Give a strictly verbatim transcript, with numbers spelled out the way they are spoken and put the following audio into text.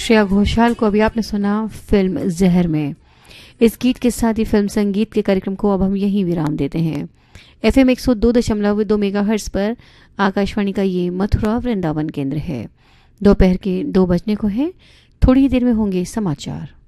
श्रेया घोषाल को अभी आपने सुना फिल्म जहर में। इस गीत के साथ ही फिल्म संगीत के कार्यक्रम को अब हम यहीं विराम देते हैं। एफ एम एक सौ दो दशमलव दो मेगा हर्ट्ज पर आकाशवाणी का ये मथुरा वृंदावन केंद्र है। दोपहर के दो बजने को है। थोड़ी ही देर में होंगे समाचार।